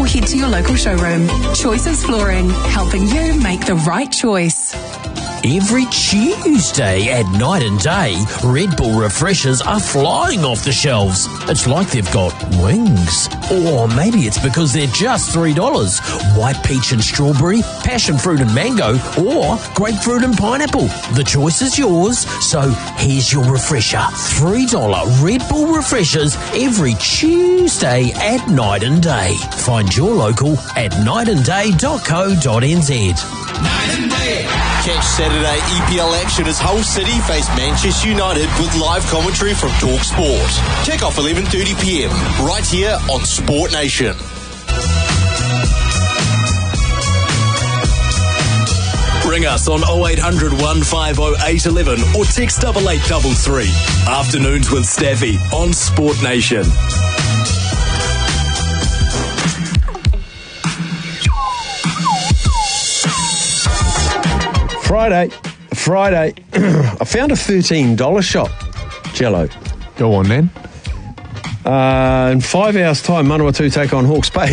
head to your local showroom. Choices Flooring, helping you make the right choice. Every Tuesday at Night and Day, Red Bull refreshers are flying off the shelves. It's like they've got wings. Or maybe it's because they're just $3. White peach and strawberry, passion fruit and mango, or grapefruit and pineapple. The choice is yours, so here's your refresher. $3 Red Bull refreshers every Tuesday at Night and Day. Find your local at nightandday.co.nz. Night and Day. Catch Saturday EPL action as Hull City face Manchester United with live commentary from Talk Sport. Kick off 11:30pm right here on Sport Nation. Ring us on 0800 150 811 or text 8833. Afternoons with Staffy on Sport Nation. Friday, I found a $13 shop, Jello. Go on then. In 5 hours' time, Manawatu take on Hawke's Bay.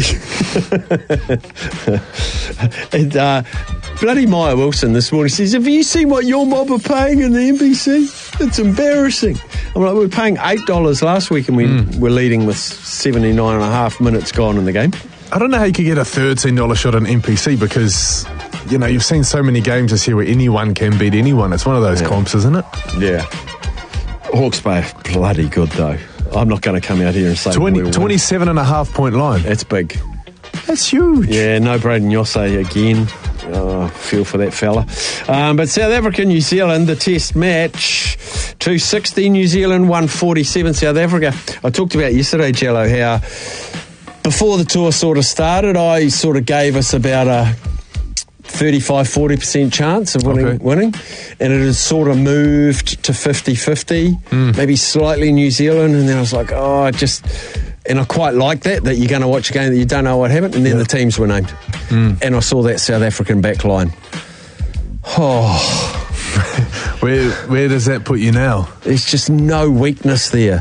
And bloody Maya Wilson this morning says, have you seen what your mob are paying in the NBC? It's embarrassing. I'm like, we were paying $8 last week and we were leading with 79 and a half minutes gone in the game. I don't know how you could get a $13 shot on NPC because, you know, you've seen so many games this year where anyone can beat anyone. It's one of those comps, isn't it? Yeah. Hawke's Bay are bloody good, though. I'm not going to come out here and say 27.5 point line. That's big. That's huge. Yeah, no Braden Yossé again. Oh, feel for that fella. But South Africa, New Zealand, the test match, 260 New Zealand, 147 South Africa. I talked about yesterday, Jello, how before the tour sort of started, I sort of gave us about a 35-40% chance of winning, and it has sort of moved to 50-50, maybe slightly New Zealand, and then I was like, and I quite like that you're going to watch a game that you don't know what happened, and then the teams were named, and I saw that South African back line. Where does that put you now? There's just no weakness there.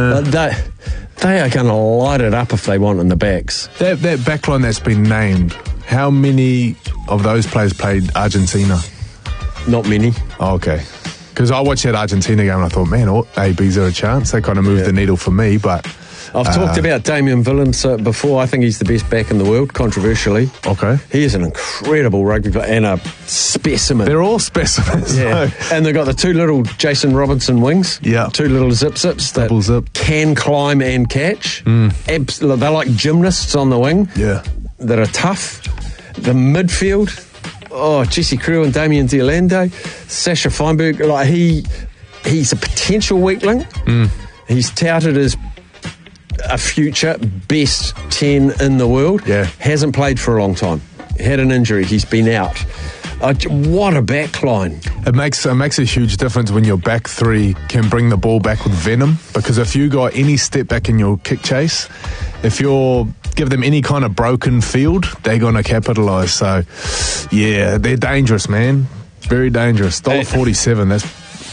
They are going to light it up if they want in the backs. That back line that's been named, how many of those players played Argentina? Not many. Oh, okay. Because I watched that Argentina game and I thought, man, ABs are a chance. They kind of moved the needle for me, but... I've talked about Damian Willems before. I think he's the best back in the world, controversially. Okay. He is an incredible rugby player and a specimen. They're all specimens. Yeah. And they've got the two little Jason Robinson wings. Yeah. Two little zip-zips that double zip. Can climb and catch. They're like gymnasts on the wing. Yeah. That are tough. The midfield, Jesse Crew and Damien D'Orlando, Sasha Feinberg, like he's a potential weakling. He's touted as a future best 10 in the world. Yeah. Hasn't played for a long time. Had an injury. He's been out. What a back line. It makes a huge difference when your back three can bring the ball back with venom, because if you got any step back in your kick chase, if you give them any kind of broken field, they're going to capitalise. So, yeah, they're dangerous, man. Very dangerous. $1.47,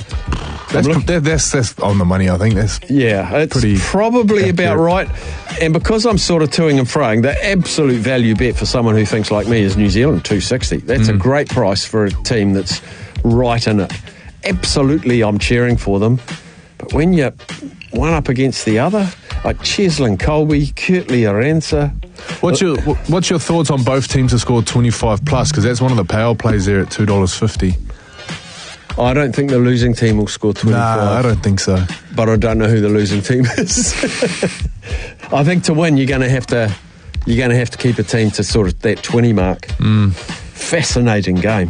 that's on the money, I think. It's probably about right. And because I'm sort of toing and froing, the absolute value bet for someone who thinks like me is New Zealand, $2.60. That's a great price for a team that's right in it. Absolutely, I'm cheering for them. But when you're one up against the other, like Cheslin Colby, Kurtley Aranza. What's your thoughts on both teams to score 25 plus? Because that's one of the power plays there at $2.50. I don't think the losing team will score 25. No, I don't think so. But I don't know who the losing team is. I think to win, you're going to have to keep a team to sort of that 20 mark. Fascinating game.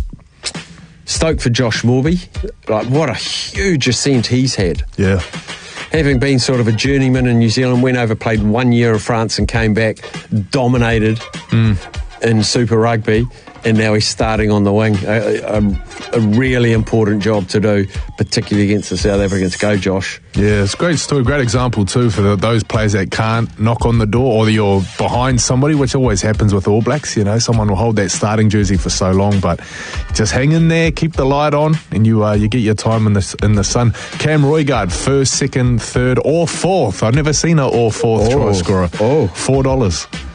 Stoke for Josh Morby. Like, what a huge ascent he's had. Yeah. Having been sort of a journeyman in New Zealand, went over, played 1 year in France and came back, dominated in Super Rugby, and now he's starting on the wing. A really important job to do, particularly against the South Africans. Go, Josh. Yeah, it's a great story, great example too for those players that can't knock on the door, or you're behind somebody, which always happens with All Blacks. You know, someone will hold that starting jersey for so long, but just hang in there, keep the light on, and you get your time in the sun. Cam Roigard, first, second, third, or fourth. I've never seen an or fourth try scorer. $4.